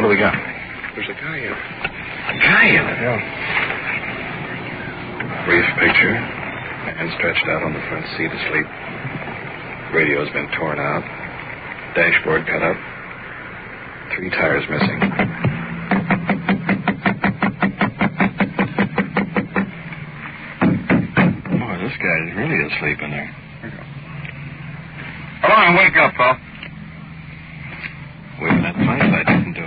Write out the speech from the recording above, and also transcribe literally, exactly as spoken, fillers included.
What do we got? There's a guy in it. A guy in it? Yeah. Brief picture. Man stretched out on the front seat asleep. Radio's been torn out. Dashboard cut up. Three tires missing. Boy, this guy's really asleep in there. Come on, wake up, pal. Waving that flashlight.